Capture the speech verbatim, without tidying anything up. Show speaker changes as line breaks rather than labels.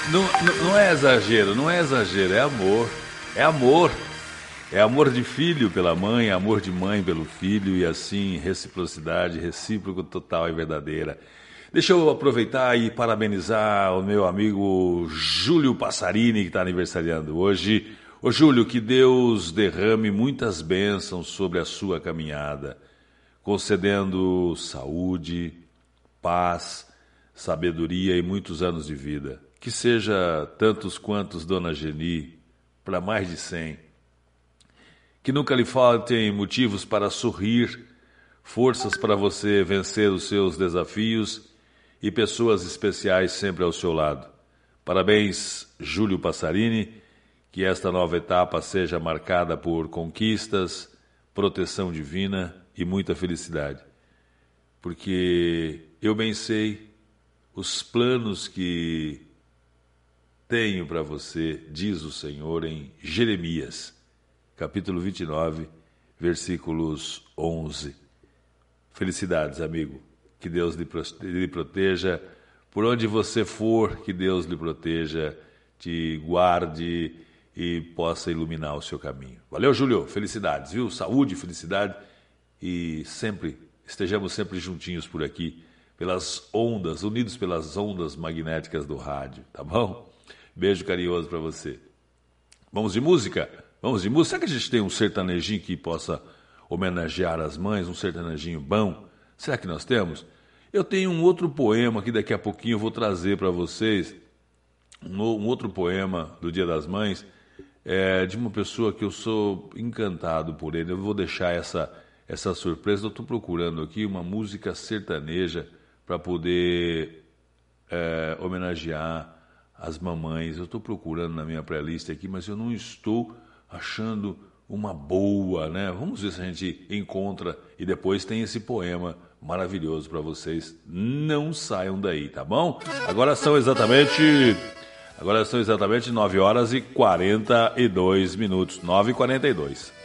Não, não, não é exagero, não é exagero, é amor. É amor. É amor de filho pela mãe, amor de mãe pelo filho e assim reciprocidade, recíproco total e verdadeira. Deixa eu aproveitar e parabenizar o meu amigo Júlio Passarini, que está aniversariando hoje. Ô Júlio, que Deus derrame muitas bênçãos sobre a sua caminhada, concedendo saúde, paz, sabedoria e muitos anos de vida. Que seja tantos quantos Dona Geni, para mais de cem. Que nunca lhe faltem motivos para sorrir, forças para você vencer os seus desafios e pessoas especiais sempre ao seu lado. Parabéns, Júlio Passarini, que esta nova etapa seja marcada por conquistas, proteção divina e muita felicidade. Porque eu bem sei os planos que tenho para você, diz o Senhor em Jeremias, capítulo vinte e nove, versículos onze. Felicidades, amigo. Que Deus lhe proteja. Por onde você for, que Deus lhe proteja, te guarde e possa iluminar o seu caminho. Valeu, Júlio. Felicidades, viu? Saúde, felicidade e sempre, estejamos sempre juntinhos por aqui, pelas ondas, unidos pelas ondas magnéticas do rádio, tá bom? Beijo carinhoso para você. Vamos de música? Vamos de música? Será que a gente tem um sertanejinho que possa homenagear as mães? Um sertanejinho bom? Será que nós temos? Eu tenho um outro poema que daqui a pouquinho eu vou trazer para vocês. Um, um outro poema do Dia das Mães, é, de uma pessoa que eu sou encantado por ele. Eu vou deixar essa, essa surpresa. Eu estou procurando aqui uma música sertaneja para poder é, homenagear as mamães. Eu estou procurando na minha playlist aqui, mas eu não estou achando uma boa, né? Vamos ver se a gente encontra e depois tem esse poema maravilhoso para vocês. Não saiam daí, tá bom? Agora são exatamente agora são exatamente nove horas e quarenta e dois minutos. nove e quarenta e dois.